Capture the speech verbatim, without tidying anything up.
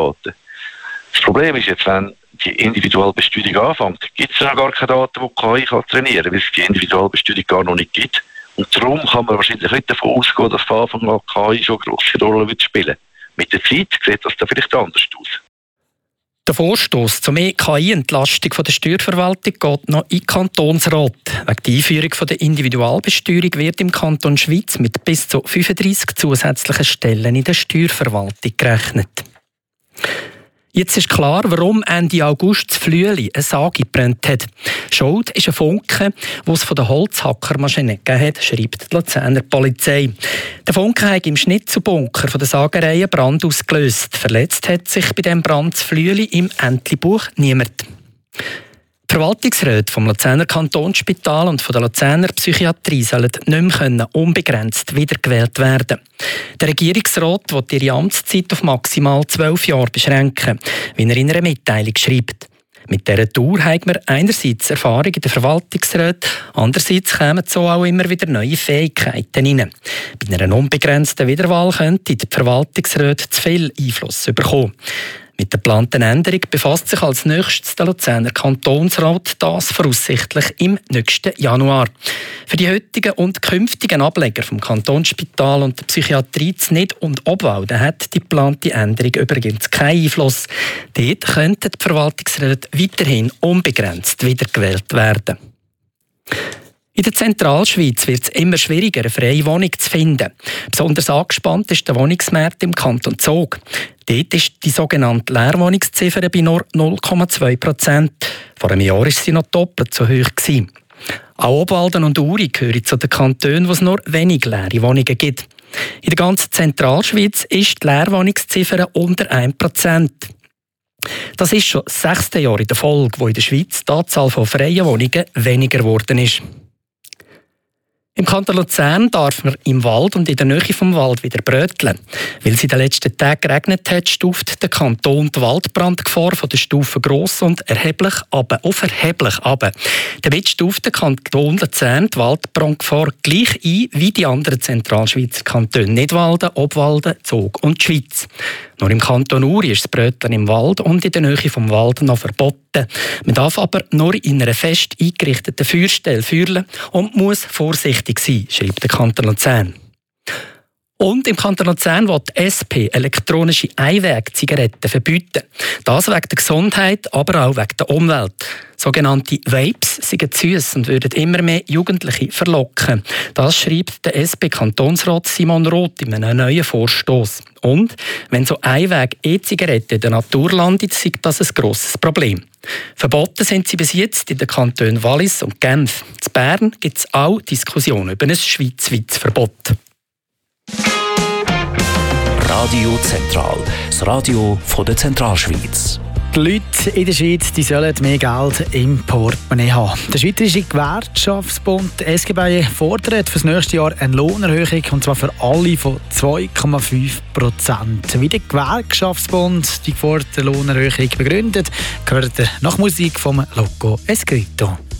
Daten. Das Problem ist jetzt, wenn die Individualbesteuerung anfängt, gibt es noch gar keine Daten, die K I kann trainieren kann, weil es die Individualbesteuerung gar noch nicht gibt. Und darum kann man wahrscheinlich nicht davon ausgehen, dass von Anfang an K I schon eine grosse Rolle wird spielen. Mit der Zeit sieht das dann vielleicht anders aus. Der Vorstoss zu mehr K I-Entlastung der Steuerverwaltung geht noch in den Kantonsrat. Wegen der Einführung der Individualbesteuerung wird im Kanton Schwyz mit bis zu fünfunddreissig zusätzlichen Stellen in der Steuerverwaltung gerechnet. Jetzt ist klar, warum Ende August das Flüeli eine Sage gebrannt hat. Schuld ist ein Funke, den es von der Holzhackermaschine gegeben hat, schreibt die Luzerner Polizei. Der Funke hat im Schnitzelbunker von der Sagerei einen Brand ausgelöst. Verletzt hat sich bei diesem Brand das Flüeli im Entlebuch niemand. Die Verwaltungsräte vom Luzerner Kantonsspital und von der Luzerner Psychiatrie sollen nicht mehr unbegrenzt wiedergewählt werden. Der Regierungsrat will ihre Amtszeit auf maximal zwölf Jahre beschränken, wie er in einer Mitteilung schreibt. Mit dieser Tour hat man einerseits Erfahrung in den Verwaltungsräten, andererseits kommen so auch immer wieder neue Fähigkeiten hinein. Bei einer unbegrenzten Wiederwahl könnte die Verwaltungsräte zu viel Einfluss bekommen. Mit der geplanten Änderung befasst sich als nächstes der Luzerner Kantonsrat, das voraussichtlich im nächsten Januar. Für die heutigen und künftigen Ableger vom Kantonsspital und der Psychiatrie zu Nid und Obwalden hat die geplante Änderung übrigens keinen Einfluss. Dort könnten die Verwaltungsräte weiterhin unbegrenzt wiedergewählt werden. In der Zentralschweiz wird es immer schwieriger, eine freie Wohnung zu finden. Besonders angespannt ist der Wohnungsmarkt im Kanton Zug. Dort ist die sogenannte Leerwohnungsziffer bei nur null Komma zwei Prozent. Vor einem Jahr war sie noch doppelt so hoch. Auch Obwalden und Uri gehören zu den Kantonen, wo es nur wenig leere Wohnungen gibt. In der ganzen Zentralschweiz ist die Leerwohnungsziffer unter ein Prozent. Das ist schon das sechste Jahr in der Folge, wo in der Schweiz die Anzahl von freien Wohnungen weniger geworden ist. Im Kanton Luzern darf man im Wald und in der Nähe vom Wald wieder bröteln. Weil es in den letzten Tagen geregnet hat, stuft der Kanton die Waldbrandgefahr von der Stufe gross und erheblich ab, auf erheblich ab. Damit stuft der Kanton Luzern die Waldbrandgefahr gleich ein wie die anderen Zentralschweizer Kantone Nidwalden, Obwalden, Zug und die Schweiz. Nur im Kanton Uri ist das Bröteln im Wald und in der Nähe vom Wald noch verboten. Man darf aber nur in einer fest eingerichteten Feuerstelle feuern und muss vorsichtig sein, schreibt der Kanton Luzern. Und im Kanton Luzern will die S P elektronische Einweg-Zigaretten verbieten. Das wegen der Gesundheit, aber auch wegen der Umwelt. Sogenannte Vapes sind süß und würden immer mehr Jugendliche verlocken. Das schreibt der S P-Kantonsrat Simon Roth in einem neuen Vorstoss. Und wenn so Einweg-E-Zigaretten in der Natur landen, ist das ein grosses Problem. Verboten sind sie bis jetzt in den Kantonen Wallis und Genf. In Bern gibt es auch Diskussionen über ein schweizweites Verbot. Radio Zentral, das Radio von der Zentralschweiz. Die Leute in der Schweiz die sollen mehr Geld im Portemonnaie haben. Der Schweizerische Gewerkschaftsbund S G B fordert für das nächste Jahr eine Lohnerhöhung, und zwar für alle von zwei Komma fünf Prozent. Wie der Gewerkschaftsbund die geforderte Lohnerhöhung begründet, gehört nach Musik vom Loco Escrito.